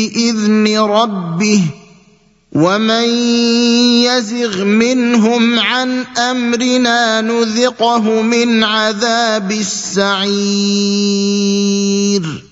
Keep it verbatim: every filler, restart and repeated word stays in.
بإذن ربه ومن يزغ منهم عن أمرنا نذقه من عذاب السعير